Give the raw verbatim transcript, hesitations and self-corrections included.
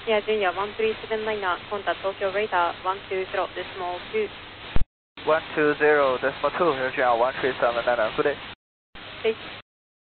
Yeah, Junior one three seven nine, contact Tokyo radar one two zero decimal two. one two zero decimal two, Junior one three seven nine, good day. Okay.